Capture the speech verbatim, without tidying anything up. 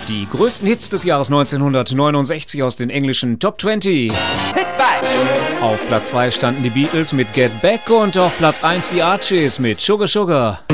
Die größten Hits des Jahres neunzehnhundertneunundsechzig aus den englischen Top zwanzig. Auf Platz zwei standen die Beatles mit Get Back und auf Platz eins die Archies mit Sugar Sugar.